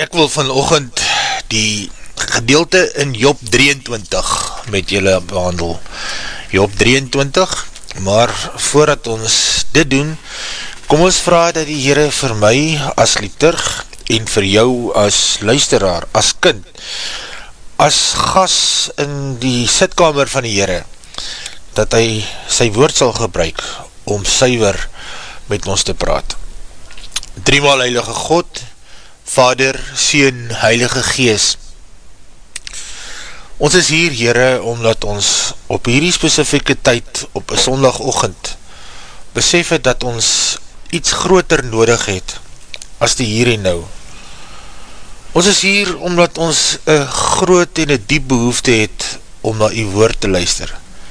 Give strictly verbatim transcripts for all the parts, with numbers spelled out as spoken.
Ek wil vanoggend die gedeelte in Job drieëntwintig met julle behandel. Job drieëntwintig, maar voordat ons dit doen, kom ons vraag dat die Here vir my as liturg en vir jou as luisteraar, as kind, as gas in die sitkamer van die Here, dat hy sy woord sal gebruik om suiwer met ons te praat. Driemaal heilige God, Vader, Seun, Heilige Gees. Ons is hier, Here, omdat ons op hierdie spesifieke tyd, op 'n sondagoggend, besef het dat ons iets groter nodig het, as die hier en nou. Ons is hier, omdat ons 'n groot en 'n diep behoefte het, om na u woord te luister.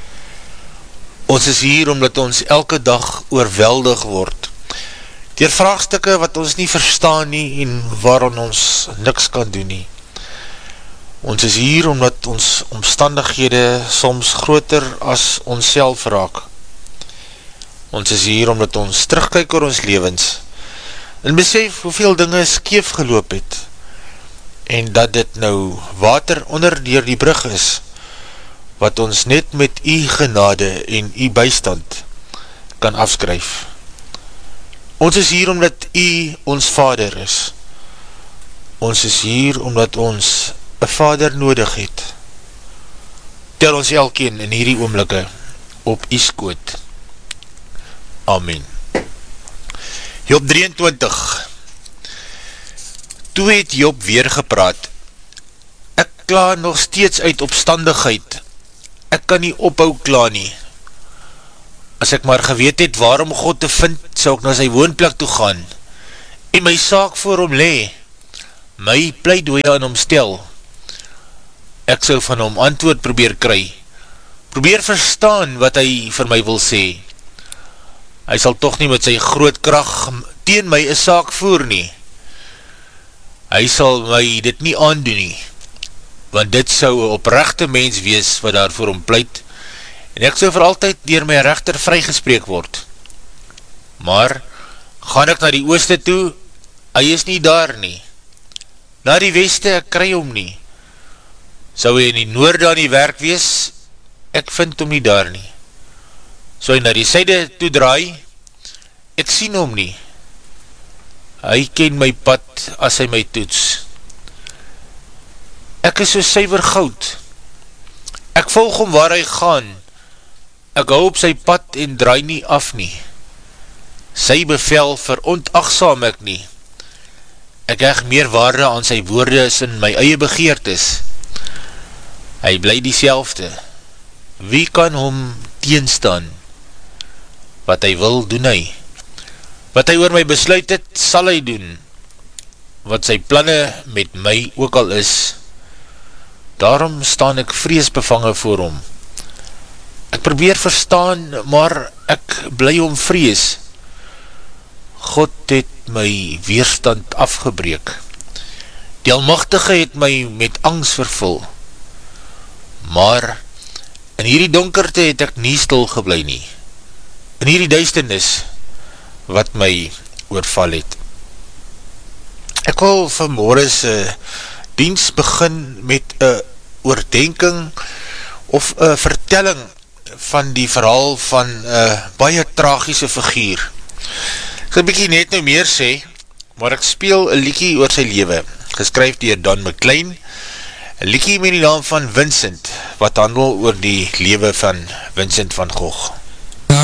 Ons is hier, omdat ons elke dag oorweldig word, deur vraagstukke wat ons nie verstaan nie en waarom ons niks kan doen nie. Ons is hier omdat ons omstandighede soms groter as ons self raak. Ons is hier omdat ons terugkyk oor ons lewens en besef hoeveel dinge skeef geloop het en dat dit nou water onder deur die brug is wat ons net met u genade en u bystand kan afskryf. Ons is hier omdat u ons Vader is. Ons is hier omdat ons 'n Vader nodig het. Tel ons elkeen in hierdie oomblikke op u skoot. Amen. Job drieëntwintig. Toe het Job weer gepraat. Ek kla nog steeds uit opstandigheid. Ek kan nie ophou kla nie. As ek maar geweet het waarom God te vind, sou ek na sy woonplek toe gaan, en my saak voor hom lê, my pleidooi aan hom stel. Ek sou van hom antwoord probeer kry, probeer verstaan wat hy vir my wil sê. Hy sal toch nie met sy groot krag teen my 'n saak voer nie. Hy sal my dit nie aandoen nie, want dit sou 'n opregte mens wees wat daar voor hom pleit, en ek sou vir altyd deur my regter vrygespreek word. Maar, gaan ek na die ooste toe, hy is nie daar nie. Na die weste, ek kry hom nie. Sou hy in die noorde aan die werk wees, ek vind hom nie daar nie. Sou hy na die syde toe draai, ek sien hom nie. Hy ken my pad as hy my toets. Ek is so suiwer goud. Ek volg hom waar hy gaan. Ek hou op sy pad en draai nie af nie. Sy bevel verontagsaam ek nie. Ek heg meer waarde aan sy woorde as in my eie begeertes. Hy bly dieselfde. Wie kan hom teenstaan? Wat hy wil, doen hy. Wat hy oor my besluit het, sal hy doen. Wat sy planne met my ook al is. Daarom staan ek vreesbevange voor hom. Ek probeer verstaan, maar ek bly hom vrees. God het my weerstand afgebreek. Die Almagtige het my met angs vervul. Maar in hierdie donkerte het ek nie stil gebly nie. In hierdie duisternis wat my oorval het. Ek wil vanmorgen se diens begin met 'n oordenking of 'n vertelling van die verhaal van 'n baie tragiese figuur. Ek sal 'n bietjie net nou meer sê, maar ek speel 'n liedjie oor sy lewe, geskryf deur Don McLean, 'n liedjie met die naam van Vincent, wat handel oor die lewe van Vincent van Gogh.